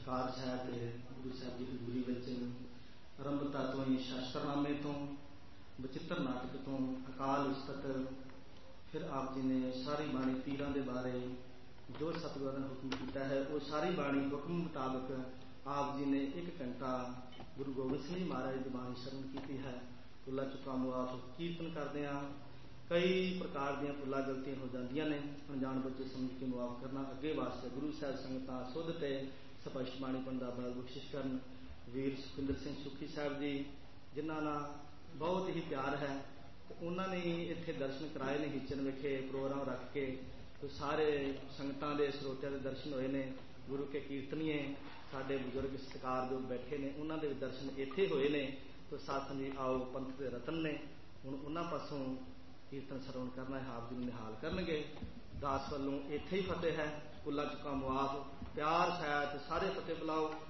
ਕਾਰ ਸਾਹਿਬ ਅਤੇ ਗੁਰੂ ਸਾਹਿਬ ਦੀ ਹਜ਼ੂਰੀ ਵਿੱਚ ਆਰੰਭਤਾ ਤੋਂ ਹੀ ਸ਼ਾਸਤਰਨਾਮੇ ਤੋਂ ਬਚਿੱਤਰ ਨਾਟਕ ਤੋਂ ਅਕਾਲ ਉਸਤਤ, ਫਿਰ ਆਪ ਜੀ ਨੇ ਸਾਰੀ ਬਾਣੀ ਪੀਰਾਂ ਦੇ ਬਾਰੇ ਜੋ ਸਤਿਗੁਰਾਂ ਨੇ ਹੁਕਮ ਕੀਤਾ ਹੈ ਉਹ ਸਾਰੀ ਬਾਣੀ ਹੁਕਮ ਮੁਤਾਬਕ ਆਪ ਜੀ ਨੇ 1 ਘੰਟਾ ਗੁਰੂ ਗੋਬਿੰਦ ਸਿੰਘ ਜੀ ਮਹਾਰਾਜ ਦੀ ਬਾਣੀ ਸ਼ਰਨ ਕੀਤੀ ਹੈ। ਭੁੱਲਾਂ ਚੁੱਕਾਂ ਮੁਆਫ ਕੀਰਤਨ ਕਰਦੇ ਹਾਂ। ਕਈ ਪ੍ਰਕਾਰ ਦੀਆਂ ਭੁੱਲਾਂ ਗਲਤੀਆਂ ਹੋ ਜਾਂਦੀਆਂ ਨੇ, ਅਣਜਾਣ ਬੱਚੇ ਸਮਝ ਕੇ ਮੁਆਫ ਕਰਨਾ। ਅੱਗੇ ਵਾਸਤੇ ਗੁਰੂ ਸਾਹਿਬ ਸੰਗਤਾਂ ਸੁੱਧ ਤੇ ਸਪਸ਼ਟ ਬਾਣੀ ਪੜ੍ਹਨ ਦਾ ਬਲ ਬਖਸ਼ਿਸ਼ ਕਰਨ। ਵੀਰ ਸੁਖਿੰਦਰ ਸਿੰਘ ਸੁਖੀ ਸਾਹਿਬ ਜੀ, ਜਿਨ੍ਹਾਂ ਨਾਲ ਬਹੁਤ ਹੀ ਪਿਆਰ ਹੈ, ਤੇ ਉਹਨਾਂ ਨੇ ਇੱਥੇ ਦਰਸ਼ਨ ਕਰਾਏ ਨੇ। ਹੀਚਨ ਵਿਖੇ ਪ੍ਰੋਗਰਾਮ ਰੱਖ ਕੇ ਸਾਰੇ ਸੰਗਤਾਂ ਦੇ ਸਰੋਤਿਆਂ ਦੇ ਦਰਸ਼ਨ ਹੋਏ ਨੇ। ਗੁਰੂ ਕੇ ਕੀਰਤਨੀਏ ਸਾਡੇ ਬਜ਼ੁਰਗ ਸਤਿਕਾਰਯੋਗ ਬੈਠੇ ਨੇ, ਉਹਨਾਂ ਦੇ ਵੀ ਦਰਸ਼ਨ ਇੱਥੇ ਹੋਏ ਨੇ। ਤੋ ਸਾਥ ਜੀ ਆਓ, ਪੰਥ ਦੇ ਰਤਨ ਨੇ, ਹੁਣ ਉਹਨਾਂ ਪਾਸੋਂ ਕੀਰਤਨ ਸਰਵਣ ਕਰਨਾ ਹੈ, ਆਪ ਜੀ ਨੂੰ ਨਿਹਾਲ ਕਰਨਗੇ। ਦਾਸ ਵੱਲੋਂ ਇੱਥੇ ਹੀ ਫਤਿਹ ਹੈ। ਭੁੱਲਾਂ ਚੁੱਕਾਂ ਮੁਆਫ, ਪਿਆਰ ਸਾਹਿਤ ਸਾਰੇ ਫਤਿਹ ਬੁਲਾਓ।